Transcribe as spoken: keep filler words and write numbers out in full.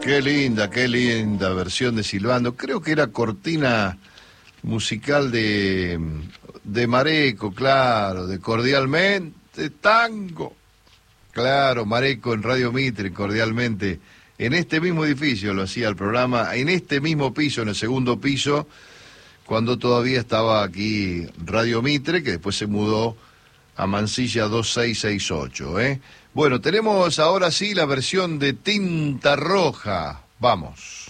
Qué linda, qué linda versión de Silbando. Creo que era cortina musical de, de Mareco, claro, de Cordialmente Tango. Claro, Mareco en Radio Mitre, Cordialmente. En este mismo edificio lo hacía el programa, en este mismo piso, en el segundo piso, cuando todavía estaba aquí Radio Mitre, que después se mudó a Mansilla dos seis seis ocho, ¿eh? Bueno, tenemos ahora sí la versión de Tinta Roja. Vamos.